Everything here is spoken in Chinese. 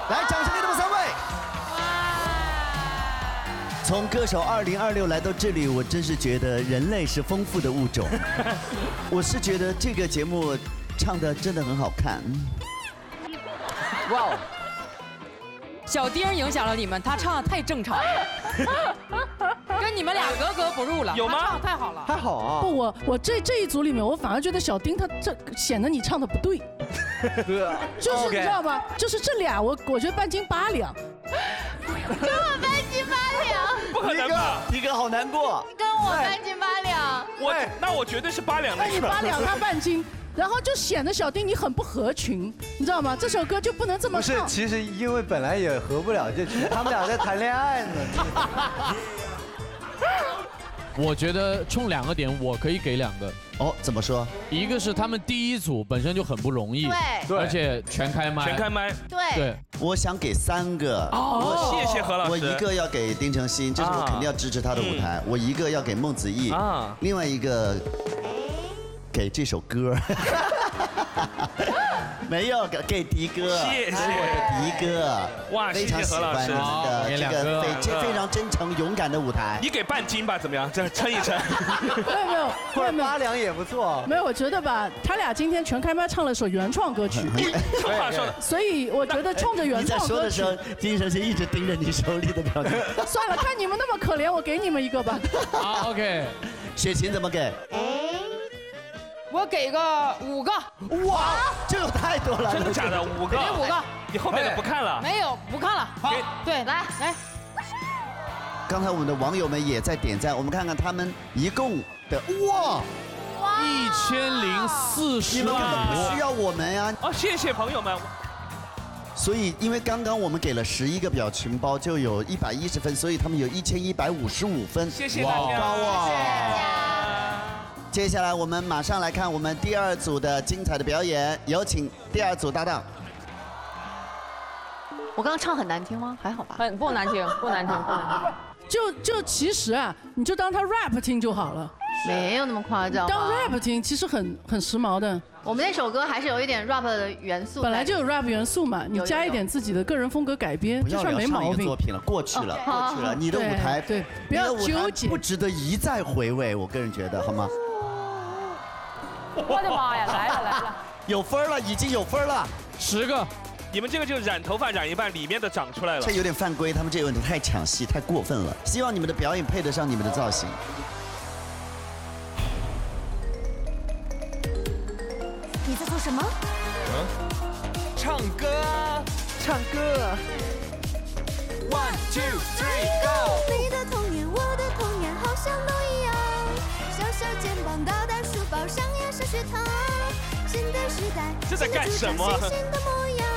来，掌声给他们3位。从歌手2026来到这里，我真是觉得人类是丰富的物种。我是觉得这个节目唱的真的很好看。 哇哦！ 小丁影响了你们，他唱的太正常了，跟你们俩格格不入了。 有吗？ 他唱得太好了， 还好啊。 不，我这一组里面，我反而觉得小丁他这显得你唱的不对，就是你知道吧？就是这俩，我觉得半斤八两。 跟我半斤八两， 不可能吧？ 一个好难过。 跟我半斤八两。 那我绝对是8两的。 那你8两，他半斤。然后就显得小丁你很不合群，你知道吗？这首歌就不能这么唱。 不是，其实因为本来也合不了这群，他们俩在谈恋爱呢。 我觉得冲2个点，我可以给2个。 哦，怎么说？ 一个是他们第一组本身就很不容易， 对， 而且全开麦， 全开麦， 对， 我想给3个。 哦，谢谢何老师。 我一个要给丁程鑫，这是我肯定要支持他的舞台。我一个要给孟子义，另外一个给这首歌。没有给迪哥， 谢谢我的迪哥， 哇， 非常喜欢你的这个非常真诚勇敢的舞台。 你给半斤吧，怎么样？这称一称。 没有， 或者8两也不错。 没有，我觉得吧，他俩今天全开麦唱了首原创歌曲，所以我觉得冲着原创歌曲。 你在说的时候，丁程鑫一直盯着你手里的表情。 算了，看你们那么可怜，我给你们一个吧。 好 ，OK。 雪琴怎么给？ 我给个5个。 哇，这有太多了！ 真的假的？5个？ 给5个。 你后面的不看了？ 没有，不看了。 好， 对，来。 刚才我们的网友们也在点赞，我们看看他们一共的 1040 你们根本不需要我们呀！ 哦，谢谢朋友们。 所以，因为刚刚我们给了11个表情包，就有110分，所以他们有1155分。 谢谢大家， 高啊！接下来我们马上来看我们第2组的精彩的表演，有请第2组搭档。 我刚刚唱很难听吗？还好吧。 很不难听，不难听。 就其实啊，你就当他 rap 听就好了。 没有那么夸张。 当 rap 听其实很时髦的。 我们那首歌还是有一点 rap 的元素。 本来就有 rap 元素嘛，你加一点自己的个人风格改编，这事儿没毛病。 作品了，过去了。你的舞台对，不要纠结， 不值得一再回味。我个人觉得，好吗？ 我的妈呀，来了， 有分了，已经有分了 ，10个。 你们这个就染头发染一半，里面的长出来了， 这有点犯规，他们这个问题太抢戏，太过分了。希望你们的表演配得上你们的造型。 你在做什么？ 唱歌啊，唱歌。1、2、3、Go！ 你的童年，我的童年，好像都一样。小小肩膀，大大书包，上也是学堂。现代时代， 这在干什么？